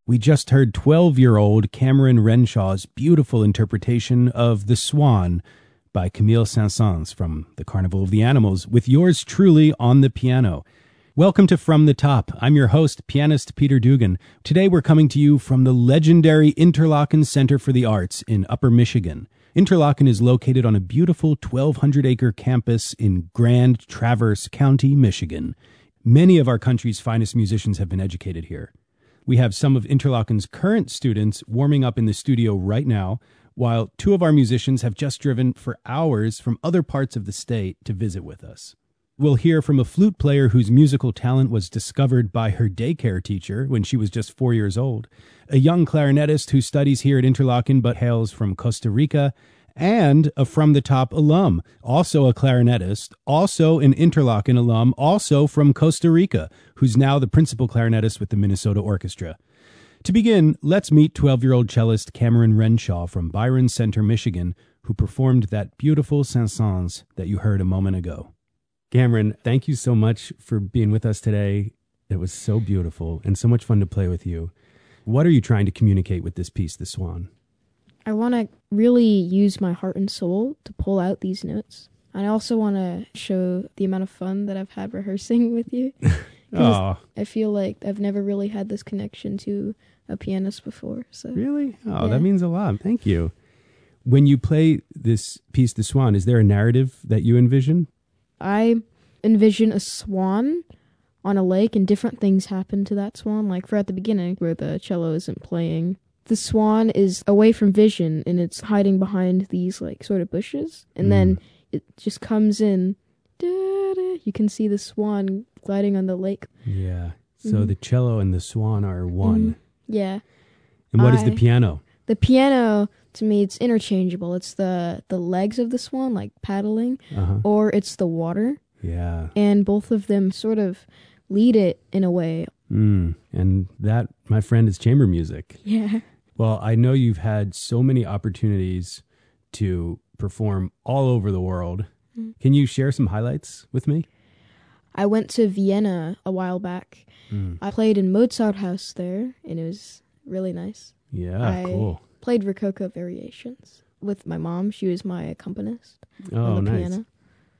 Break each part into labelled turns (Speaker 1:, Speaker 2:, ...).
Speaker 1: We just heard 12-year-old Cameron Renshaw's beautiful interpretation of The Swan by Camille Saint-Saëns from The Carnival of the Animals, with yours truly on the piano. Welcome to From the Top. I'm your host, pianist Peter Dugan. Today we're coming to you from the legendary Interlochen Center for the Arts in Upper Michigan. Interlochen is located on a beautiful 1,200-acre campus in Grand Traverse County, Michigan. Many of our country's finest musicians have been educated here. We have some of Interlochen's current students warming up in the studio right now, while two of our musicians have just driven for hours from other parts of the state to visit with us. We'll hear from a flute player whose musical talent was discovered by her daycare teacher when she was just 4 years old, a young clarinetist who studies here at Interlochen but hails from Costa Rica, and a From the Top alum, also a clarinetist, also an Interlochen alum, also from Costa Rica, who's now the principal clarinetist with the Minnesota Orchestra. To begin, let's meet 12-year-old cellist Cameron Renshaw from Byron Center, Michigan, who performed that beautiful Saint-Saëns that you heard a moment ago. Cameron, thank you so much for being with us today. It was so beautiful and so much fun to play with you. What are you trying to communicate with this piece, The Swan?
Speaker 2: I want to really use my heart and soul to pull out these notes. And I also want to show the amount of fun that I've had rehearsing with you.
Speaker 1: Oh,
Speaker 2: I feel like I've never really had this connection to a pianist before. So
Speaker 1: really? Oh,
Speaker 2: yeah.
Speaker 1: That means a lot. Thank you. When you play this piece, The Swan, is there a narrative that you envision?
Speaker 2: I envision a swan on a lake, and different things happen to that swan. Like for at the beginning, where the cello isn't playing, the swan is away from vision, and it's hiding behind these like sort of bushes. And then it just comes in. Da-da, you can see the swan gliding on the lake.
Speaker 1: Yeah. So the cello and the swan are one.
Speaker 2: Yeah.
Speaker 1: And what is the piano?
Speaker 2: The piano, to me, it's interchangeable. It's the legs of the swan, like paddling, or it's the water.
Speaker 1: Yeah.
Speaker 2: And both of them sort of lead it in a way.
Speaker 1: And that, my friend, is chamber music.
Speaker 2: Yeah.
Speaker 1: Well, I know you've had so many opportunities to perform all over the world. Can you share some highlights with me?
Speaker 2: I went to Vienna a while back. I played in Mozart House there, and it was really nice.
Speaker 1: Yeah, cool.
Speaker 2: I played Rococo Variations with my mom. She was my accompanist
Speaker 1: Oh,
Speaker 2: on the
Speaker 1: nice.
Speaker 2: piano.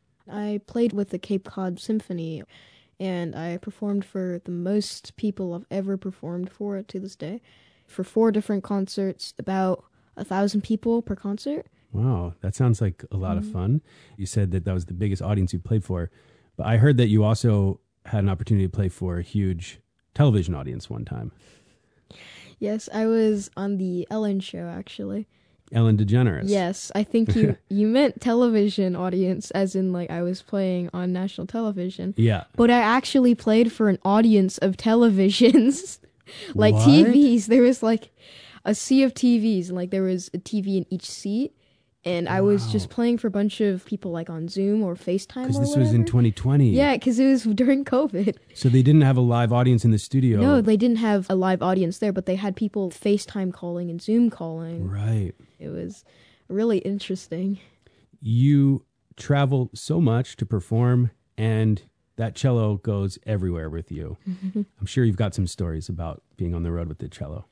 Speaker 2: I played with the Cape Cod Symphony, and I performed for the most people I've ever performed for to this day. For 4 different concerts, about 1,000 people per concert.
Speaker 1: Wow, that sounds like a lot of fun. You said that was the biggest audience you played for, but I heard that you also had an opportunity to play for a huge television audience one time.
Speaker 2: Yes, I was on the Ellen show, actually.
Speaker 1: Ellen DeGeneres.
Speaker 2: Yes, I think you meant television audience, as in like I was playing on national television.
Speaker 1: Yeah.
Speaker 2: But I actually played for an audience of televisions, like
Speaker 1: What?
Speaker 2: TVs. There was like a sea of TVs, and like there was a TV in each seat. And I was just playing for a bunch of people like on Zoom or FaceTime.
Speaker 1: Because
Speaker 2: or
Speaker 1: this was in
Speaker 2: whatever.
Speaker 1: 2020.
Speaker 2: Yeah, because it was during COVID.
Speaker 1: So they didn't have a live audience in the studio.
Speaker 2: No, they didn't have a live audience there, but they had people FaceTime calling and Zoom calling.
Speaker 1: Right.
Speaker 2: It was really interesting.
Speaker 1: You travel so much to perform, and that cello goes everywhere with you. I'm sure you've got some stories about being on the road with the cello.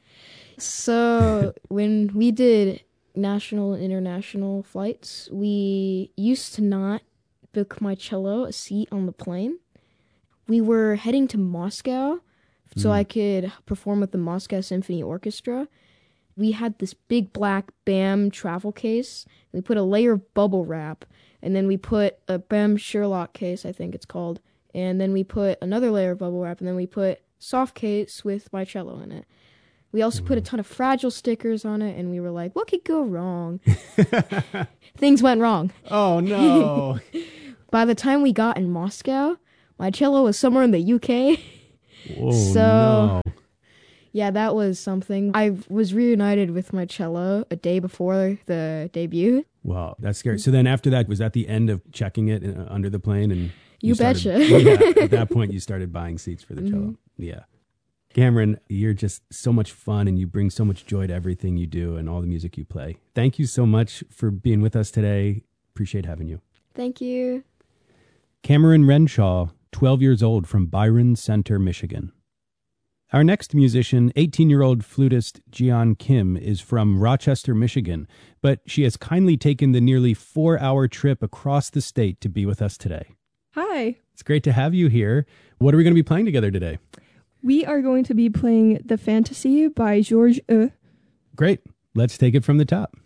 Speaker 2: So when we did national and international flights, we used to not book my cello a seat on the plane. We were heading to Moscow so I could perform with the Moscow Symphony Orchestra. We had this big black BAM travel case. We put a layer of bubble wrap, and then we put a BAM Sherlock case, I think it's called, and then we put another layer of bubble wrap, and then we put soft case with my cello in it. We also put a ton of fragile stickers on it, and we were like, what could go wrong? Things went wrong.
Speaker 1: Oh, no.
Speaker 2: By the time we got in Moscow, my cello was somewhere in the UK.
Speaker 1: Oh, no.
Speaker 2: Yeah, that was something. I was reunited with my cello a day before the debut.
Speaker 1: Wow, that's scary. So then after that, was that the end of checking it under the plane? And
Speaker 2: You
Speaker 1: started-
Speaker 2: betcha.
Speaker 1: Yeah, at that point, you started buying seats for the cello. Yeah. Cameron, you're just so much fun, and you bring so much joy to everything you do and all the music you play. Thank you so much for being with us today. Appreciate having you.
Speaker 2: Thank you.
Speaker 1: Cameron Renshaw, 12 years old, from Byron Center, Michigan. Our next musician, 18-year-old flutist Jian Kim, is from Rochester, Michigan, but she has kindly taken the nearly 4-hour trip across the state to be with us today.
Speaker 3: Hi.
Speaker 1: It's great to have you here. What are we going to be playing together today?
Speaker 3: We are going to be playing The Fantasy by Georges.
Speaker 1: Great. Let's take it from the top.